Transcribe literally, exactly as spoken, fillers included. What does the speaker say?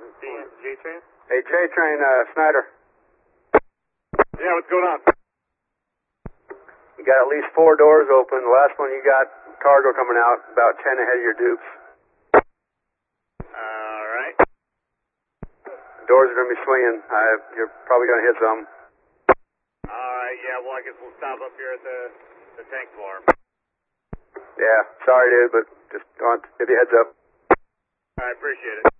J-Train? Hey, J-Train, uh, Snyder. Yeah, what's going on? You got at least four doors open. The last one you got cargo coming out about ten ahead of your dupes. Alright. The doors are going to be swinging. Uh, you're probably going to hit some. Alright, yeah, well, I guess we'll stop up here at the, the tank farm. Yeah, sorry, dude, but just want to give you a heads up. I appreciate it.